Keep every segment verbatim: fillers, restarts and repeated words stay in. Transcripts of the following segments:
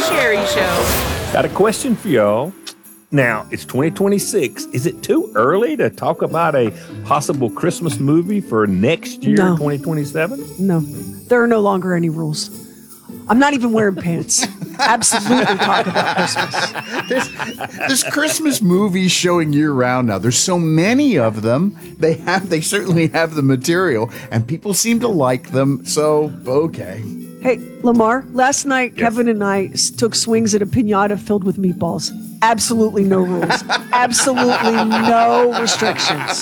Sherry Show. Got a question for y'all. Now, it's twenty twenty-six. Is it too early to talk about a possible Christmas movie for next year, No. twenty twenty-seven? No, there are no longer any rules. I'm not even wearing pants. Absolutely talk about Christmas. There's, there's Christmas movies showing year round now. There's so many of them. They have, they certainly have the material, and people seem to like them. So, okay. Hey, Lamar, last night Kevin and I s- took swings at a piñata filled with meatballs. Absolutely no rules. Absolutely no restrictions.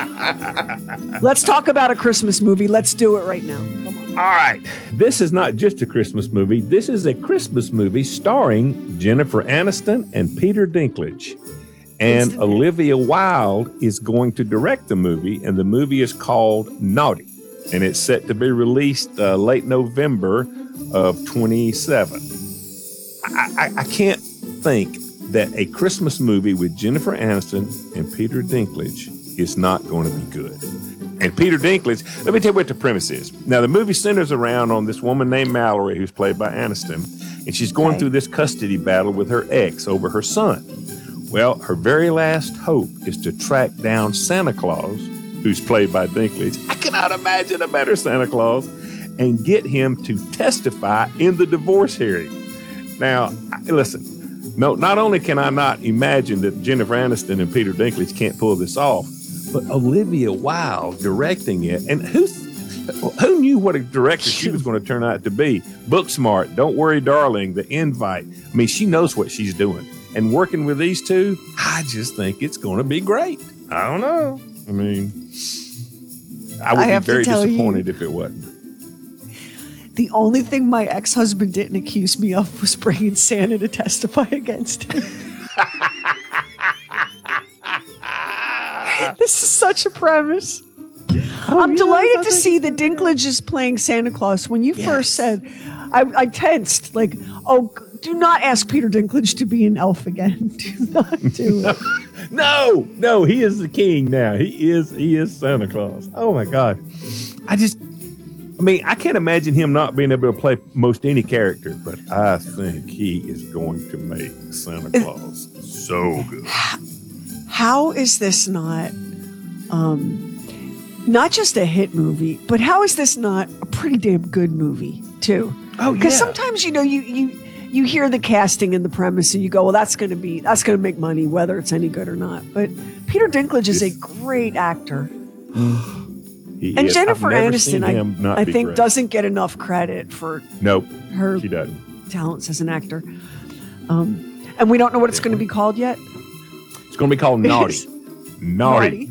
Let's talk about a Christmas movie. Let's do it right now. Come on. All right. This is not just a Christmas movie. This is a Christmas movie starring Jennifer Aniston and Peter Dinklage. And Olivia Wilde is going to direct the movie, and the movie is called Naughty. And it's set to be released uh, late November of twenty-seven. I, I, I can't think that a Christmas movie with Jennifer Aniston and Peter Dinklage is not going to be good. And Peter Dinklage, let me tell you what the premise is. Now, the movie centers around on this woman named Mallory, who's played by Aniston, and she's going Okay. through this custody battle with her ex over her son. Well, her very last hope is to track down Santa Claus, who's played by Dinklage. I cannot imagine a better Santa Claus, and get him to testify in the divorce hearing. Now, I- listen, no, not only can I not imagine that Jennifer Aniston and Peter Dinklage can't pull this off, but Olivia Wilde directing it. And who, who knew what a director she was going to turn out to be? Book smart, Don't Worry, Darling, The Invite. I mean, she knows what she's doing. And working with these two, I just think it's going to be great. I don't know. I mean, I would I have be to very tell you- disappointed if it wasn't. The only thing my ex-husband didn't accuse me of was bringing Santa to testify against him. This is such a premise. I'm delighted to see that Dinklage is playing Santa Claus. When you first said, I, I tensed, like, oh, do not ask Peter Dinklage to be an elf again. Do not do it. No, no, he is the king now. He is, he is Santa Claus. Oh my God. I just, I mean, I can't imagine him not being able to play most any character, but I think he is going to make Santa Claus so good. How is this not, um, not just a hit movie, but how is this not a pretty damn good movie too? Oh, Because yeah. sometimes, you know, you, you, you hear the casting and the premise and you go, well, that's going to be, that's going to make money, whether it's any good or not. But Peter Dinklage is a great actor. He And is. Jennifer I've never seen Aniston, him not I, I be think, great. doesn't get enough credit for Nope, her she doesn't. talents as an actor. Um, and we don't know what it's going to be called yet. It's going to be called Naughty. Naughty.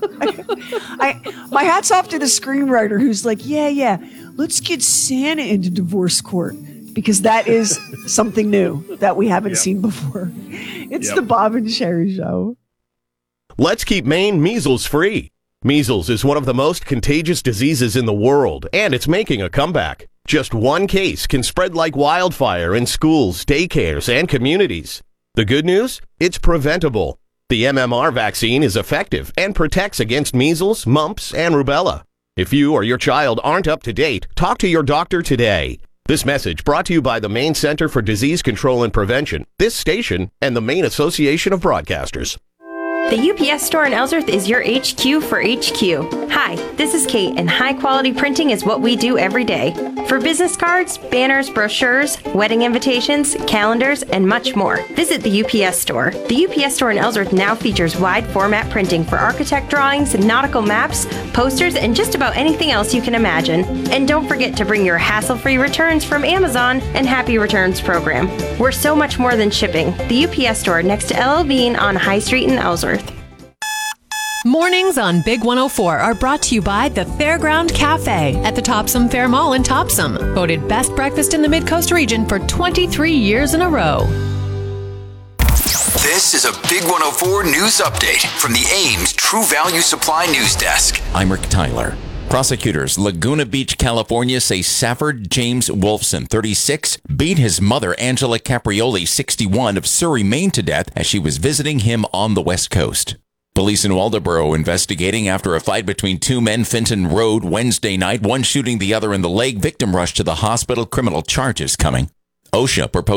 I, my hat's off to the screenwriter who's like, yeah, yeah, let's get Santa into divorce court because that is something new that we haven't Yep. seen before. It's Yep. the Bob and Sherry Show. Let's keep Maine measles free. Measles is one of the most contagious diseases in the world, and it's making a comeback. Just one case can spread like wildfire in schools, daycares, and communities. The good news? It's preventable. The M M R vaccine is effective and protects against measles, mumps, and rubella. If you or your child aren't up to date, talk to your doctor today. This message brought to you by the Maine Center for Disease Control and Prevention, this station, and the Maine Association of Broadcasters. The U P S store in Ellsworth is your H Q for H Q. Hi, this is Kate, and high-quality printing is what we do every day. For business cards, banners, brochures, wedding invitations, calendars, and much more, visit the U P S store. The U P S store in Ellsworth now features wide-format printing for architect drawings, nautical maps, posters, and just about anything else you can imagine. And don't forget to bring your hassle-free returns from Amazon and Happy Returns program. We're so much more than shipping. The U P S store next to L L Bean on High Street in Ellsworth. Mornings on Big one oh four are brought to you by the Fairground Cafe at the Topsom Fair Mall in Topsom. Voted best breakfast in the Mid-Coast region for twenty-three years in a row. This is a Big one oh four news update from the Ames True Value Supply News Desk. I'm Rick Tyler. Prosecutors, Laguna Beach, California, say Safford James Wolfson, thirty-six, beat his mother, Angela Caprioli, sixty-one, of Surrey, Maine, to death as she was visiting him on the West Coast. Police in Waldoboro investigating after a fight between two men Fenton Road Wednesday night, one shooting the other in the leg. Victim rushed to the hospital. Criminal charges coming. OSHA proposed